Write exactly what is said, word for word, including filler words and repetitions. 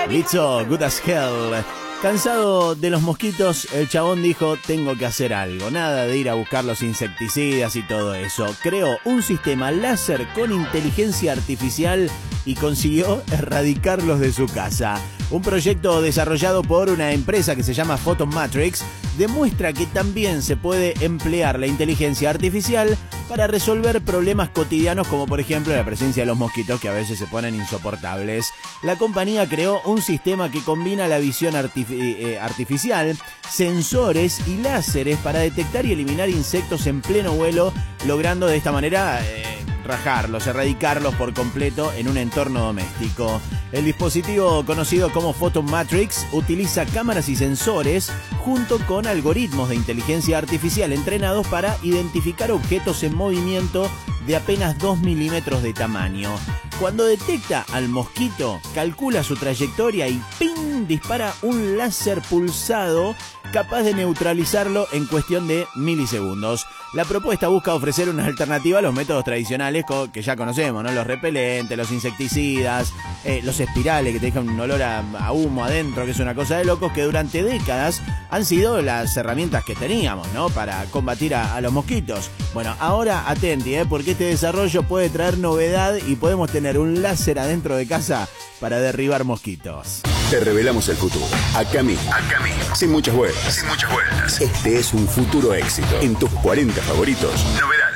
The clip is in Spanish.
Lizzo, Good as Hell. Cansado de los mosquitos, el chabón dijo, tengo que hacer algo. Nada de ir a buscar los insecticidas y todo eso. Creó un sistema láser con inteligencia artificial y consiguió erradicarlos de su casa. Un proyecto desarrollado por una empresa que se llama Photomatrix demuestra que también se puede emplear la inteligencia artificial para resolver problemas cotidianos como por ejemplo la presencia de los mosquitos que a veces se ponen insoportables. La compañía creó un sistema que combina la visión artifici- eh, artificial, sensores y láseres para detectar y eliminar insectos en pleno vuelo, logrando de esta manera eh, rajarlos, erradicarlos por completo en un entorno doméstico. El dispositivo conocido como Photomatrix utiliza cámaras y sensores junto con algoritmos de inteligencia artificial entrenados para identificar objetos en movimiento de apenas dos milímetros de tamaño. Cuando detecta al mosquito, calcula su trayectoria y ¡ping!, dispara un láser pulsado capaz de neutralizarlo en cuestión de milisegundos. La propuesta busca ofrecer una alternativa a los métodos tradicionales que ya conocemos, ¿no? Los repelentes, los insecticidas, eh, los espirales que te dejan un olor a, a humo adentro, que es una cosa de locos, que durante décadas han sido las herramientas que teníamos, ¿no? Para combatir a, a los mosquitos. Bueno, ahora atenti, ¿eh? Porque este desarrollo puede traer novedad y podemos tener un láser adentro de casa para derribar mosquitos. Te revelamos el futuro. Acá mismo. Acá mismo. Sin muchas vueltas. Sin muchas vueltas. Este es un futuro éxito. En tus cuarenta favoritos. Novedad.